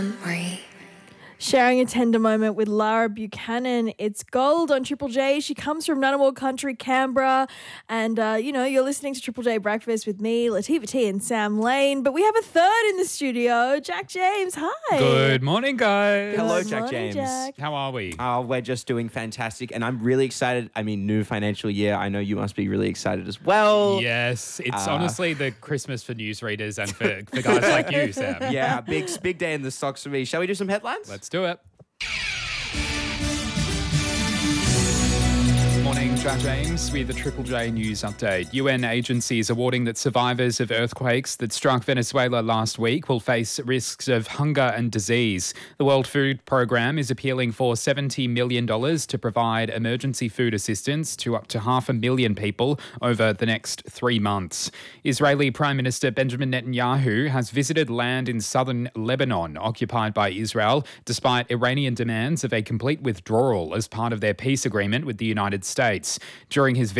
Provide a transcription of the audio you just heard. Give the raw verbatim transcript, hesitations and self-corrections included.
Sharing a tender moment with Lara Buchanan. It's Gold on Triple J. She comes from Ngunnawal Country, Canberra. And, uh, you know, you're listening to Triple J Breakfast with me, Latifah T and Sam Lane. But we have a third in the studio, Jack James. Hi. Good morning, guys. Good Hello, Jack morning, James. Jack. How are we? Oh, we're just doing fantastic, and I'm really excited. I mean, new financial year. I know you must be really excited as well. Yes, it's Uh, honestly the Christmas for newsreaders and for, for guys like you, Sam. Yeah, big big day in the stocks for me. Shall we do some headlines? Let's do it. Morning, Jack James with the Triple J News Update. U N agencies are warning that survivors of earthquakes that struck Venezuela last week will face risks of hunger and disease. The World Food Programme is appealing for seventy million dollars to provide emergency food assistance to up to half a million people over the next three months. Israeli Prime Minister Benjamin Netanyahu has visited land in southern Lebanon occupied by Israel, despite Iranian demands of a complete withdrawal as part of their peace agreement with the United States. During his